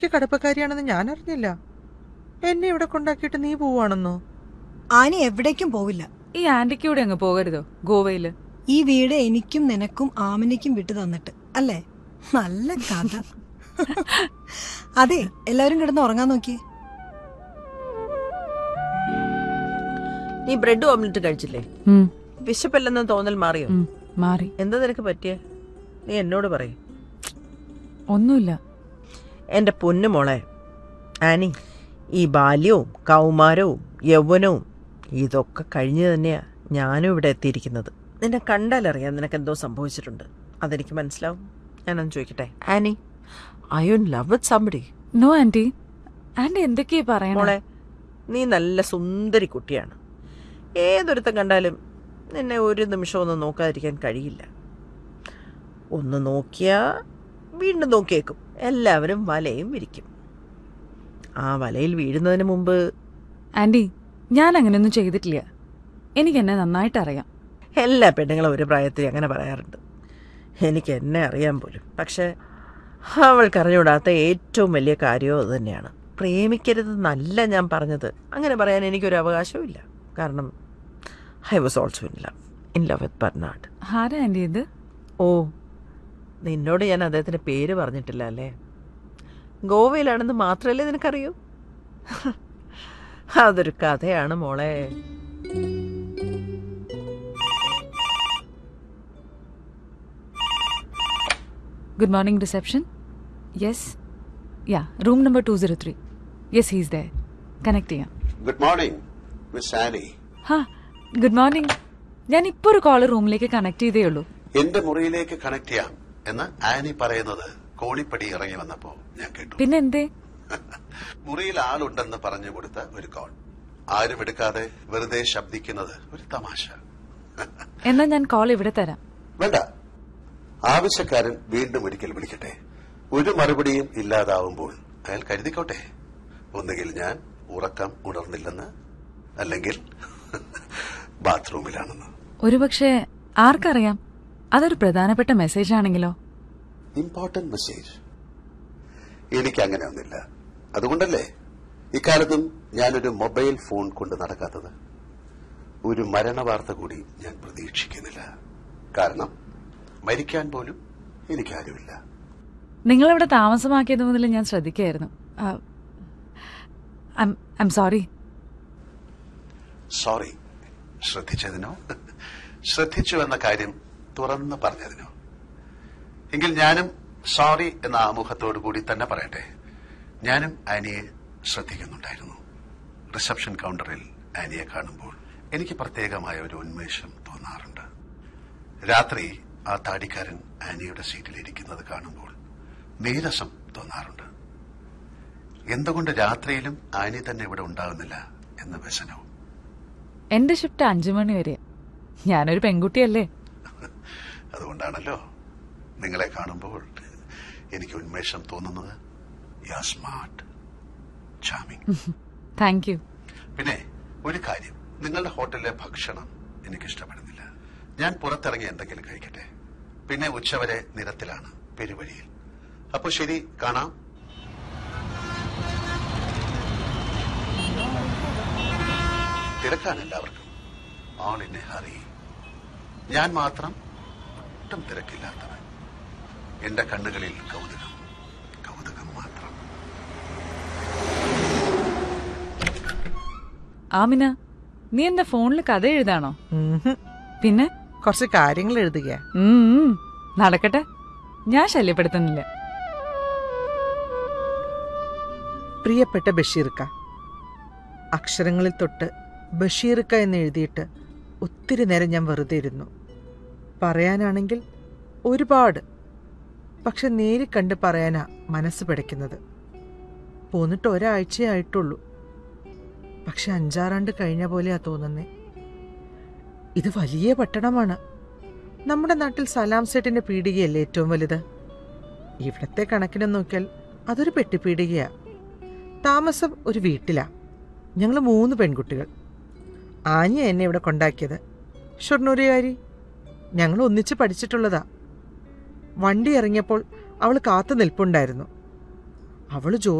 കടപ്പക്കാരിയാണെന്ന് ഞാൻ അറിഞ്ഞില്ല. എന്നെ ഇവിടെ കൊണ്ടാക്കിയിട്ട് നീ പോവാണെന്നോ? ആനി എവിടേക്കും പോവില്ല. ഈ ആന്റിക്ക് കൂടെ അങ്ങ് പോകരുതോ ഗോവയില്? ഈ വീട് എനിക്കും നിനക്കും ആമിനിക്കും വിട്ടു തന്നിട്ട് അല്ലേ? നല്ല കഥ. അതെ, എല്ലാവരും കിടന്ന് ഉറങ്ങാൻ നോക്കി. നീ ബ്രെഡ് ഓംലെറ്റ് കഴിച്ചില്ലേ? വിശപ്പല്ലെന്ന് തോന്നൽ മാറിയോ? മാറി. എന്താ നിനക്ക് പറ്റിയേ? നീ എന്നോട് പറയും. ഒന്നുമില്ല. എന്റെ പൊന്നു മോളെ ആനി, ഈ ബാല്യവും കൗമാരവും യൗവനവും ഇതൊക്കെ കഴിഞ്ഞ് തന്നെയാ ഞാനും ഇവിടെ എത്തിയിരിക്കുന്നത്. നിന്നെ കണ്ടാലറിയാം നിനക്ക് എന്തോ സംഭവിച്ചിട്ടുണ്ട്. അതെനിക്ക് മനസ്സിലാവും. ഞാനൊന്ന് ചോദിക്കട്ടെ, Annie, I you in love with somebody? No anti. Anti എന്തൊക്കെയാ പറയണേ? മോളെ, നീ നല്ല സുന്ദരി കുട്ടിയാണ്. ഏതൊരുത്തം കണ്ടാലും നിന്നെ ഒരു നിമിഷം ഒന്നും നോക്കാതിരിക്കാൻ കഴിയില്ല. ഒന്ന് നോക്കിയാ വീണ്ടും നോക്കിയേക്കും. എല്ലാവരും വലയും വിരിക്കും. ആ വലയിൽ വീഴുന്നതിന് മുമ്പ്... ആന്റി, ഞാൻ അങ്ങനെയൊന്നും ചെയ്തിട്ടില്ല. എനിക്ക് എന്നെ നന്നായിട്ട് അറിയാം. എല്ലാ പെണ്ണുങ്ങളും ഒരു പ്രായത്തിൽ അങ്ങനെ പറയാറുണ്ട്. എനിക്ക് എന്നെ അറിയാൻ പോലും. പക്ഷെ അവൾക്കറിഞ്ഞൂടാത്ത ഏറ്റവും വലിയ കാര്യവും അത് തന്നെയാണ്. പ്രേമിക്കരുതെന്നല്ല ഞാൻ പറഞ്ഞത്. അങ്ങനെ പറയാൻ എനിക്കൊരു അവകാശവും ഇല്ല. കാരണം I was also in love with Bernard. ആരാ ആന്റി ഇത്? ഓ, നിന്നോട് ഞാൻ അദ്ദേഹത്തിൻ്റെ പേര് പറഞ്ഞിട്ടില്ല അല്ലേ? ഗോവയിലാണെന്ന് മാത്രമല്ലേ നിനക്കറിയൂ? അതൊരു കഥയാണ് മോളെ. Good morning, reception. Yes. Yeah, room number 203. Yes, he's there. Connect ചെയ്യാം. Good morning, Miss Annie. Good morning. ഞാൻ ഇപ്പോൾ ഒരു കോളർ റൂമിലേക്ക് കണക്ട് ചെയ്തേ ഉള്ളൂ. എന്റെ മുറിയിലേക്ക് കണക്ട് ചെയ്യാം എന്ന് ആനി പറയുന്നത് കോണിപ്പടി ഇറങ്ങി വന്നപ്പോ ഞാൻ കേട്ടു. പിന്നെ എന്തേ? മുറിയിൽ ആളുണ്ടെന്ന് പറഞ്ഞു കൊടുത്ത ഒരു കോൾ. ആരും എടുക്കാതെ വെറുതെ ശബ്ദിക്കുന്നത് ഒരു തമാശ. എന്നാ ഞാൻ കോൾ ഇവിടെ തരാം. വേണ്ട, ആവശ്യക്കാരൻ വീണ്ടും ഒരിക്കൽ വിളിക്കട്ടെ. ഒരു മറുപടിയും ഇല്ലാതാവുമ്പോൾ അയാൾ കരുതിക്കോട്ടെ, ഒന്നുകിൽ ഞാൻ ഉറക്കം ഉണർന്നില്ലെന്ന്, അല്ലെങ്കിൽ ബാത്റൂമിലാണെന്ന്. ഒരുപക്ഷെ ആർക്കറിയാം, അതൊരു പ്രധാനപ്പെട്ട മെസ്സേജ് ആണെങ്കിലോ? Important message? എനിക്ക് അങ്ങനെ ഒന്നില്ല. അതുകൊണ്ടല്ലേ ഇക്കാലത്തും ഞാനൊരു മൊബൈൽ ഫോൺ കൊണ്ട് നടക്കാത്തത്. ഒരു മരണവാർത്ത കൂടി ഞാൻ പ്രതീക്ഷിക്കുന്നില്ല. കാരണം മരിക്കാൻ പോലും എനിക്കാരുമില്ല. നിങ്ങളിവിടെ താമസമാക്കിയത് മുതൽ ഞാൻ ശ്രദ്ധിക്കായിരുന്നു. I am sorry. സോറി ശ്രദ്ധിച്ചതിനോ, ശ്രദ്ധിച്ചു എന്ന കാര്യം തുറന്ന് പറഞ്ഞതിനോ? എങ്കിൽ ഞാനും സോറി എന്ന ആമുഖത്തോടു കൂടി തന്നെ പറയട്ടെ. ഞാനും ആനിയെ ശ്രദ്ധിക്കുന്നുണ്ടായിരുന്നു. റിസപ്ഷൻ കൌണ്ടറിൽ ആനിയെ കാണുമ്പോൾ എനിക്ക് പ്രത്യേകമായ ഒരു ഉന്മേഷം തോന്നാറുണ്ട്. രാത്രി ആ താടിക്കാരൻ ആനിയുടെ സീറ്റിലിരിക്കുന്നത് കാണുമ്പോൾ നീരസം തോന്നാറുണ്ട്. എന്തുകൊണ്ട് രാത്രിയിലും ആനി തന്നെ ഇവിടെ ഉണ്ടാകുന്നില്ല എന്ന വ്യസനവും. എന്റെ ഷിഫ്റ്റ് 5 മണി വരെ. ഞാനൊരു പെൺകുട്ടിയല്ലേ. അതുകൊണ്ടാണല്ലോ നിങ്ങളെ കാണുമ്പോൾ എനിക്ക് ഉന്മേഷം തോന്നുന്നത്. You are smart, charming. Thank you. പിന്നെ ഒരു കാര്യം, നിങ്ങളുടെ ഹോട്ടലിലെ ഭക്ഷണം എനിക്കിഷ്ടപ്പെടുന്നില്ല. ഞാൻ പുറത്തിറങ്ങി എന്തെങ്കിലും കഴിക്കട്ടെ. പിന്നെ ഉച്ചവരെ നിരത്തിലാണ്, പെരുവഴിയിൽ. അപ്പൊ ശരി, കാണാം. തിരക്കാണ് എല്ലാവർക്കും. All in A hurry. ഞാൻ മാത്രം ഒട്ടും തിരക്കില്ലാത്തവൻ. എന്റെ കണ്ണുകളിൽ കൗതുകം, കൗതുകം മാത്രം. ആമിന, നീ എന്താ ഫോണിൽ കഥ എഴുതാണോ? പിന്നെ കുറച്ച് കാര്യങ്ങൾ എഴുതുക. നടക്കട്ടെ, ഞാൻ ശല്യപ്പെടുത്തുന്നില്ല. പ്രിയപ്പെട്ട ബഷീർക്ക, അക്ഷരങ്ങളിൽ തൊട്ട് ബഷീർക്ക എന്ന് എഴുതിയിട്ട് ഒത്തിരി നേരം ഞാൻ വെറുതെ ഇരുന്നു. പറയാനാണെങ്കിൽ ഒരുപാട്. പക്ഷെ നേരി കണ്ട് പറയാനാ മനസ്സ് പിടയ്ക്കുന്നത്. പോന്നിട്ട് ഒരാഴ്ചയായിട്ടുള്ളൂ. പക്ഷെ 5-6 ആണ്ട് കഴിഞ്ഞ പോലെയാ തോന്നുന്നേ. ഇത് വലിയ പട്ടണമാണ്. നമ്മുടെ നാട്ടിൽ സലാം സെറ്റിന്റെ പീടികയല്ലേ ഏറ്റവും വലുത്. ഇവിടത്തെ കണക്കിനെ നോക്കിയാൽ അതൊരു പെട്ടിപ്പീടികയാ. താമസം ഒരു വീട്ടിലാ. ഞങ്ങൾ 3 പെൺകുട്ടികൾ. ആഞ്ഞ എന്നെ ഇവിടെ കൊണ്ടാക്കിയത്. ഷൊർണൂരുകാരി. ഞങ്ങൾ ഒന്നിച്ച് പഠിച്ചിട്ടുള്ളതാ. വണ്ടി ഇറങ്ങിയപ്പോൾ അവൾ കാത്തു നിൽപ്പുണ്ടായിരുന്നു. അവള്